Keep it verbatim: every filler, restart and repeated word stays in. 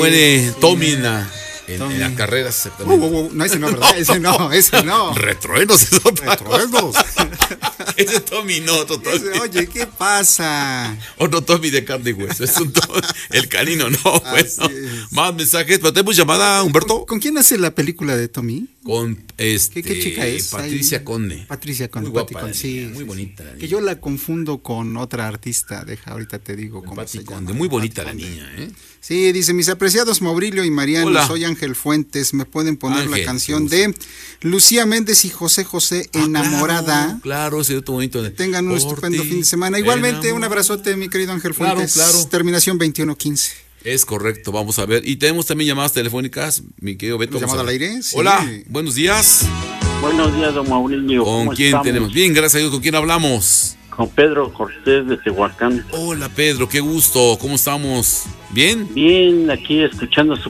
Muere Tommy en, la, en, Tommy. en las carreras. Uh, uh, uh, no, ese no, ¿verdad? Ese no, ese no. Retruenos, es otra Retruenos. Ese Tommy no, otro Tommy. Ese, oye, ¿qué pasa? Otro Tommy de carne y hueso. Es un Tommy, el canino, no. Bueno, más mensajes. ¿Pero tenemos llamada, Humberto? ¿Con, ¿Con quién hace la película de Tommy? Con este, ¿Qué, qué chica es? Patricia Ahí, Conde. Patricia Conde. Muy guapa, Conde, sí, muy bonita. La que yo la confundo con otra artista. Deja, ahorita te digo cómo Pati se llama. Conde. Muy bonita Pati la Conde. niña, ¿eh? Sí, dice, mis apreciados Maurilio y Mariano, Hola. Soy Ángel Fuentes, me pueden poner Ángel, la canción de Lucía Méndez y José José, ah, Enamorada. Claro, claro, ese otro bonito. De Tengan un estupendo fin de semana. Igualmente, enamorada. Un abrazote, mi querido Ángel Fuentes. Claro, claro. Terminación veintiuno quince. Es correcto, vamos a ver. Y tenemos también llamadas telefónicas, mi querido Beto. ¿Llamada al aire? Sí. Hola, buenos días. Buenos días, don Maurilio. ¿Con quién estamos? tenemos? Bien, gracias a Dios. ¿Con quién hablamos? Con Pedro Cortés de Tehuacán. Hola, Pedro, qué gusto. ¿Cómo estamos? ¿Bien? Bien, aquí escuchando su